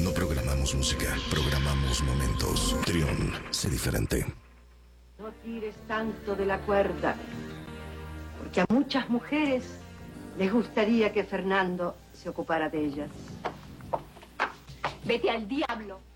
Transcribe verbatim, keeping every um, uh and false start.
No programamos música, programamos momentos. Trión, sé diferente. No tires tanto de la cuerda, porque a muchas mujeres les gustaría que Fernando se ocupara de ellas. Vete al diablo.